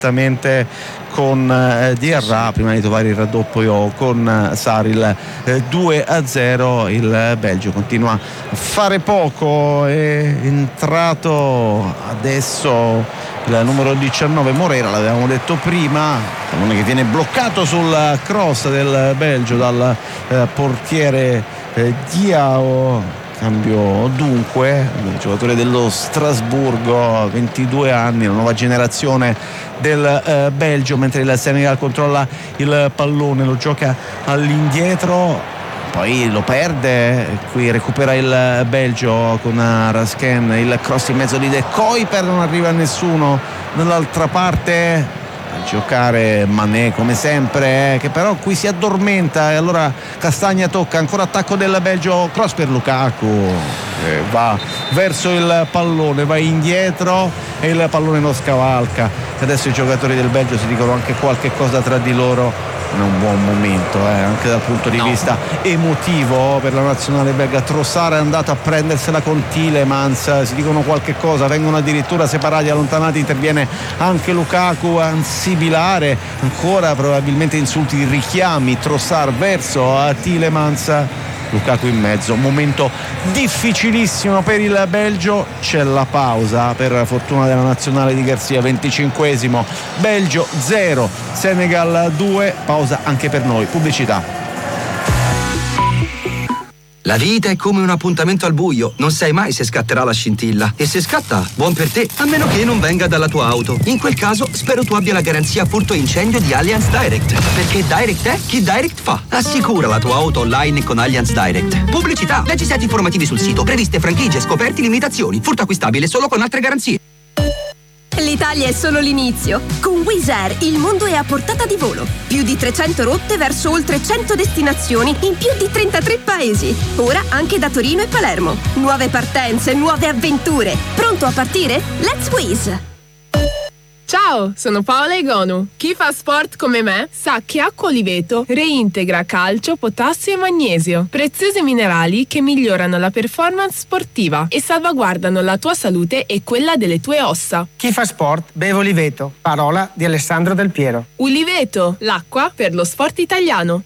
con Diarra prima di trovare il raddoppio con Sarri, il 2-0. Il Belgio continua a fare poco. È entrato adesso il numero 19 Morera, l'avevamo detto prima, pallone che viene bloccato sul cross del Belgio dal portiere Diao. Cambio dunque, il giocatore dello Strasburgo, 22 anni, la nuova generazione del Belgio, mentre il Senegal controlla il pallone, lo gioca all'indietro, poi lo perde, qui recupera il Belgio con Raskin, il cross in mezzo di De Kuyper, non arriva nessuno dall'altra parte. A giocare Mané come sempre, che però qui si addormenta, e allora Castagna tocca, ancora attacco del Belgio, cross per Lukaku, va verso il pallone, va indietro e il pallone non scavalca. Adesso i giocatori del Belgio si dicono anche qualche cosa tra di loro. Non è un buon momento anche dal punto di vista emotivo per la nazionale belga. Trossard è andato a prendersela con Tielemans, si dicono qualche cosa, vengono addirittura separati, allontanati, interviene anche Lukaku a sibilare, ancora probabilmente insulti, richiami Trossard verso Tielemans, Lukaku in mezzo. Momento difficilissimo per il Belgio, c'è la pausa per fortuna della nazionale di Garcia. 25esimo, Belgio 0 Senegal 2, pausa anche per noi, pubblicità. La vita è come un appuntamento al buio, non sai mai se scatterà la scintilla, e se scatta, buon per te, a meno che non venga dalla tua auto. In quel caso spero tu abbia la garanzia furto incendio di Allianz Direct, perché Direct è chi Direct fa. Assicura la tua auto online con Allianz Direct. Pubblicità, leggi set informativi sul sito, previste franchigie, scoperti, limitazioni, furto acquistabile solo con altre garanzie. L'Italia è solo l'inizio. Con Wizz Air il mondo è a portata di volo. Più di 300 rotte verso oltre 100 destinazioni in più di 33 paesi. Ora anche da Torino e Palermo. Nuove partenze, nuove avventure. Pronto a partire? Let's Wizz! Ciao, sono Paola Egonu. Chi fa sport come me sa che acqua Oliveto reintegra calcio, potassio e magnesio, preziosi minerali che migliorano la performance sportiva e salvaguardano la tua salute e quella delle tue ossa. Chi fa sport beve Oliveto, parola di Alessandro Del Piero. Oliveto, l'acqua per lo sport italiano.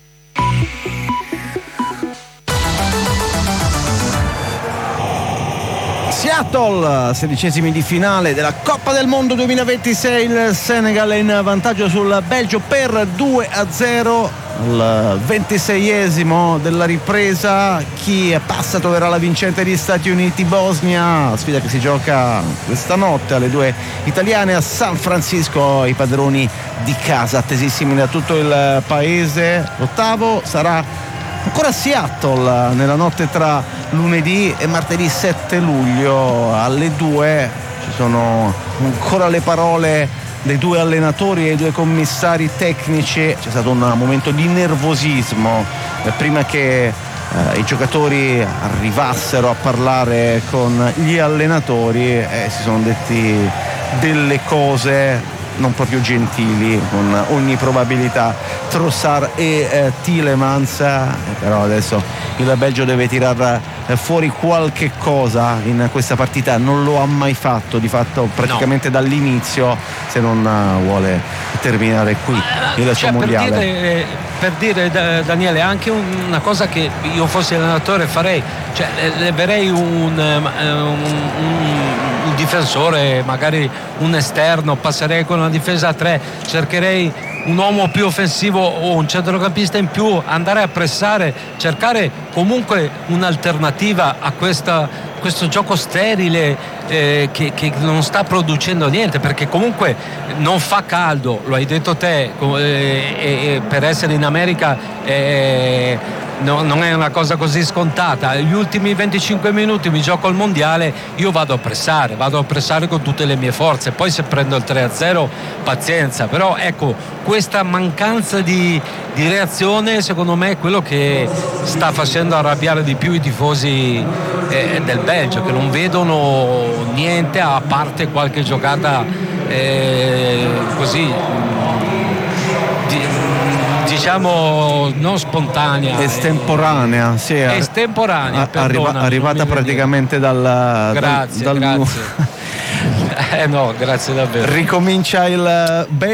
Seattle, 16esimi di finale della Coppa del Mondo 2026, il Senegal è in vantaggio sul Belgio per 2-0 al 26esimo della ripresa. Chi passa troverà la vincente di Stati Uniti-Bosnia, sfida che si gioca questa notte alle 2 italiane a San Francisco, i padroni di casa attesissimi da tutto il paese. L'ottavo sarà ancora a Seattle nella notte tra lunedì e martedì 7 luglio alle 2. Ci sono ancora le parole dei due allenatori e dei due commissari tecnici. C'è stato un momento di nervosismo prima che i giocatori arrivassero a parlare con gli allenatori e si sono detti delle cose non proprio gentili, con ogni probabilità, Trossard e Tielemans, però adesso il Belgio deve tirar fuori qualche cosa in questa partita, non lo ha mai fatto di fatto praticamente dall'inizio, se non vuole terminare qui il suo mondiale. Per dire Daniele, anche una cosa che io fossi allenatore farei, cioè leverei un difensore, magari un esterno, passerei con una difesa a 3, cercherei un uomo più offensivo o un centrocampista in più, andare a pressare, cercare comunque un'alternativa a questo gioco sterile che non sta producendo niente, perché comunque non fa caldo, lo hai detto te, per essere in America non è una cosa così scontata. Gli ultimi 25 minuti mi gioco il mondiale, io vado a pressare con tutte le mie forze, poi se prendo il 3-0 pazienza, però ecco, questa mancanza di reazione secondo me è quello che sta facendo arrabbiare di più i tifosi del Belgio, che non vedono niente a parte qualche giocata così diciamo non spontanea, estemporanea, sì, estemporanea, arrivata praticamente dal grazie No, grazie davvero. Ricomincia il